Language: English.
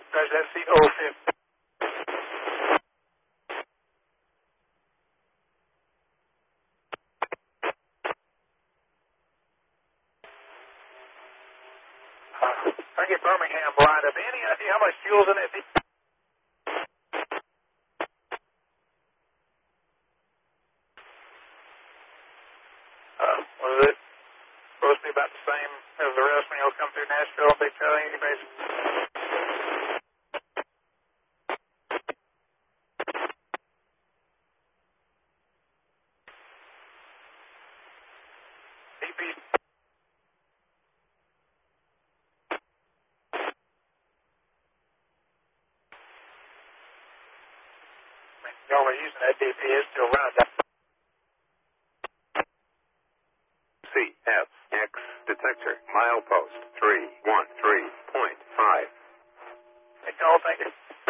Roger that, CO50. I get Birmingham lined up. Any idea how much fuel's in that? Was it supposed to be about the same as the rest when you'll come through Nashville and Big Charlie? Anyways. DP. Y'all are using that DP, it's still running. CFX detector, milepost 313.5. Hey, y'all think it